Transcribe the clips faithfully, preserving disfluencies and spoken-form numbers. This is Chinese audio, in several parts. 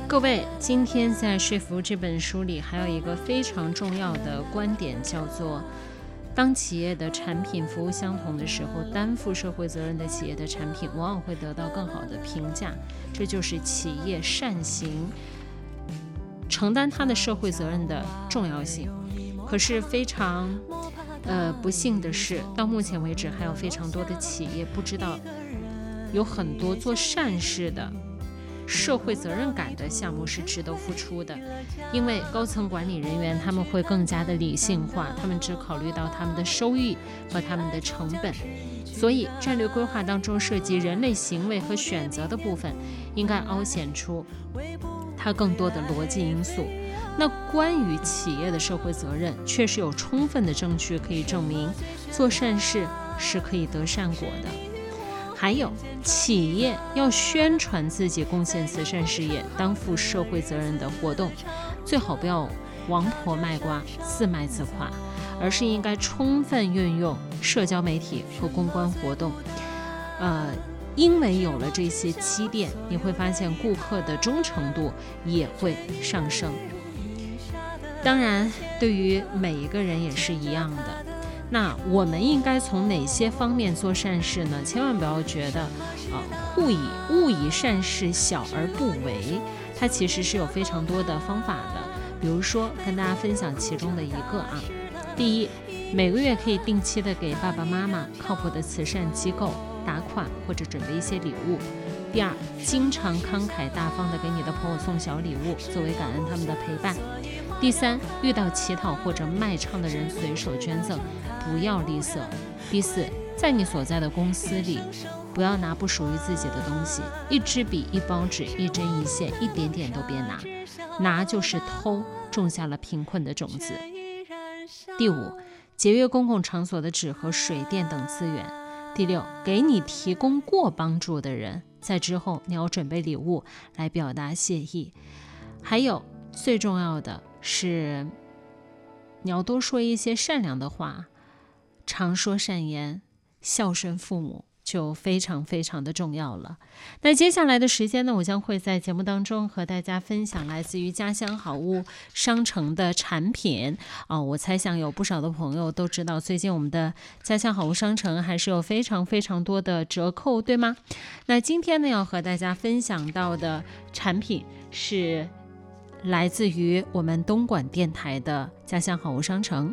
各位，今天在《说服》这本书里还有一个非常重要的观点，叫做当企业的产品服务相同的时候，担负社会责任的企业的产品往往会得到更好的评价，这就是企业善行承担它的社会责任的重要性。可是非常呃不幸的是，到目前为止还有非常多的企业不知道有很多做善事的社会责任感的项目是值得付出的，因为高层管理人员他们会更加的理性化，他们只考虑到他们的收益和他们的成本，所以战略规划当中涉及人类行为和选择的部分应该凹显出它更多的逻辑因素。那关于企业的社会责任，确实有充分的证据可以证明做善事是可以得善果的。还有，企业要宣传自己贡献慈善事业、担负社会责任的活动，最好不要王婆卖瓜、自卖自夸，而是应该充分运用社交媒体和公关活动。呃，因为有了这些积淀，你会发现顾客的忠诚度也会上升。当然，对于每一个人也是一样的。那我们应该从哪些方面做善事呢？千万不要觉得呃，勿以勿以善事小而不为，它其实是有非常多的方法的。比如说跟大家分享其中的一个啊，第一，每个月可以定期的给爸爸妈妈靠谱的慈善机构打款或者准备一些礼物。第二，经常慷慨大方的给你的朋友送小礼物，作为感恩他们的陪伴。第三，遇到乞讨或者卖唱的人随手捐赠，不要吝啬。第四，在你所在的公司里，不要拿不属于自己的东西，一支笔、一包纸、一针一线，一点点都别拿，拿就是偷，种下了贫困的种子。第五，节约公共场所的纸和水电等资源。第六，给你提供过帮助的人，在之后你要准备礼物来表达谢意。还有最重要的是，你要多说一些善良的话，常说善言，孝顺父母就非常非常的重要了。那接下来的时间呢，我将会在节目当中和大家分享来自于家乡好物商城的产品啊、哦。我猜想有不少的朋友都知道，最近我们的家乡好物商城还是有非常非常多的折扣，对吗？那今天呢，要和大家分享到的产品是来自于我们东莞电台的家乡好物商城。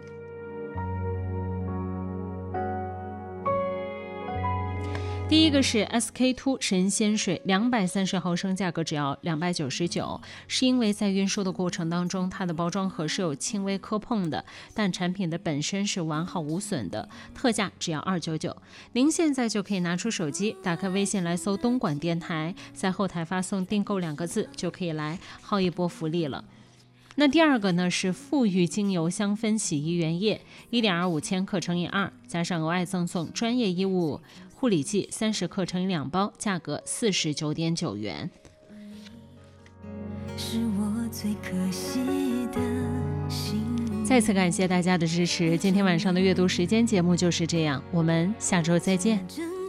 第一个是 S K 二 神仙水两百三十毫升，价格只要两百九十九，是因为在运输的过程当中，它的包装盒是有轻微磕碰的，但产品的本身是完好无损的，特价只要二百九十九。您现在就可以拿出手机，打开微信来搜东莞电台，在后台发送订购两个字，就可以来薅一波福利了。那第二个呢是馥郁精油香氛洗衣原液 一点二五 千克乘以二，加上额外赠送专业衣物护理剂三十克乘以两包，价格四十九点九元。是我最可惜的心。再次感谢大家的支持，今天晚上的阅读时间节目就是这样，我们下周再见。